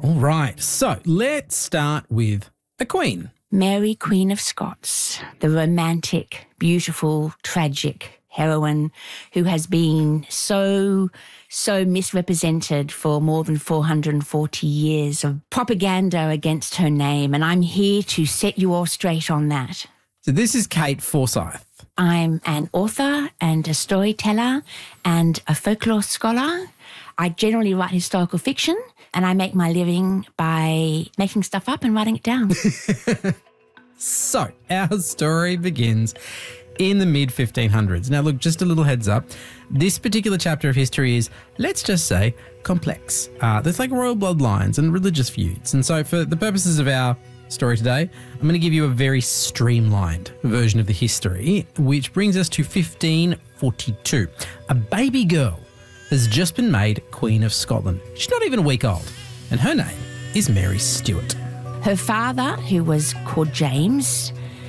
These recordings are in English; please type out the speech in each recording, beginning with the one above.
All right, so let's start with the Queen. Mary, Queen of Scots, the romantic, beautiful, tragic heroine who has been so misrepresented for more than 440 years of propaganda against her name. And I'm here to set you all straight on that. So this is Kate Forsyth. I'm an author and a storyteller and a folklore scholar. I generally write historical fiction, and I make my living by making stuff up and writing it down. So our story begins in the mid-1500s. Now, look, just a little heads up. This particular chapter of history is, let's just say, complex. There's like royal bloodlines and religious feuds. And so for the purposes of our story today, I'm going to give you a very streamlined version of the history, which brings us to 1542. A baby girl has just been made Queen of Scotland. She's not even a week old, and her name is Mary Stuart. Her father, who was called James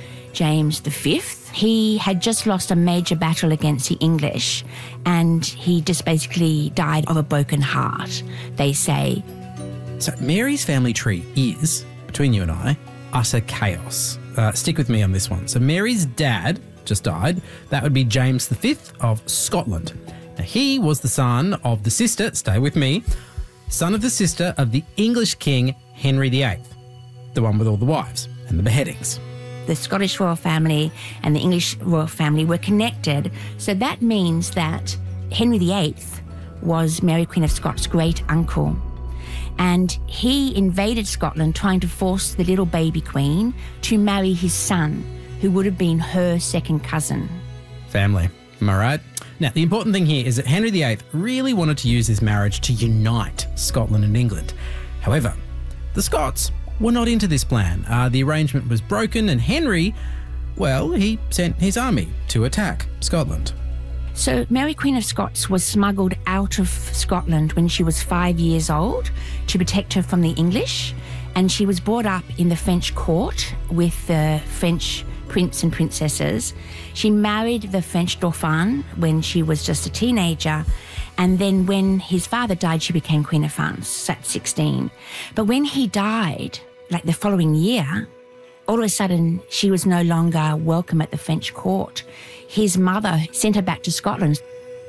V, he had just lost a major battle against the English, and he just basically died of a broken heart, they say. So Mary's family tree is, between you and I, utter chaos. Stick with me on this one. So Mary's dad just died. That would be James V of Scotland. Now, he was the son of the sister, stay with me, son of the sister of the English King Henry VIII, the one with all the wives and the beheadings. The Scottish royal family and the English royal family were connected. So that means that Henry VIII was Mary, Queen of Scots' great uncle. And he invaded Scotland trying to force the little baby queen to marry his son, who would have been her second cousin. Family, am I right? Now, the important thing here is that Henry VIII really wanted to use this marriage to unite Scotland and England. However, the Scots were not into this plan. The arrangement was broken, and Henry, well, he sent his army to attack Scotland. So Mary, Queen of Scots, was smuggled out of Scotland when she was 5 years old to protect her from the English, and she was brought up in the French court with the French prince and princesses. She married the French Dauphin when she was just a teenager, and then when his father died, she became Queen of France at 16. But when he died, like the following year, all of a sudden she was no longer welcome at the French court. His mother sent her back to Scotland.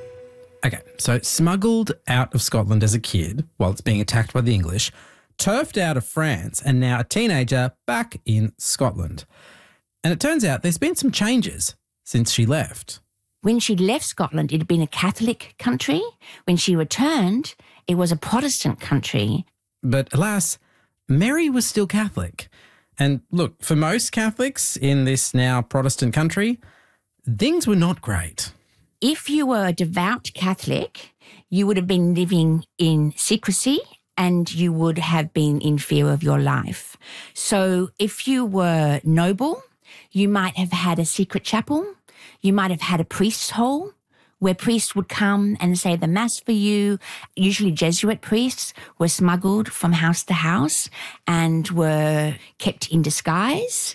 Okay, so smuggled out of Scotland as a kid while it's being attacked by the English, turfed out of France, and now a teenager back in Scotland. And it turns out there's been some changes since she left. When she left Scotland, it had been a Catholic country. When she returned, it was a Protestant country. But alas, Mary was still Catholic. And look, for most Catholics in this now Protestant country, things were not great. If you were a devout Catholic, you would have been living in secrecy and you would have been in fear of your life. So if you were noble, you might have had a secret chapel. You might have had a priest's hole where priests would come and say the mass for you. Usually Jesuit priests were smuggled from house to house and were kept in disguise,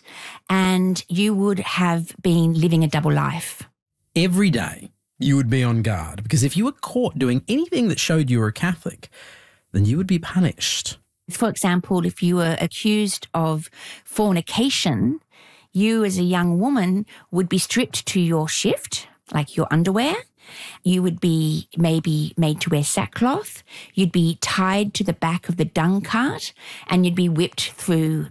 and you would have been living a double life. Every day you would be on guard, because if you were caught doing anything that showed you were a Catholic, then you would be punished. For example, if you were accused of fornication, you as a young woman would be stripped to your shift, like your underwear. You would be maybe made to wear sackcloth. You'd be tied to the back of the dung cart, and you'd be whipped through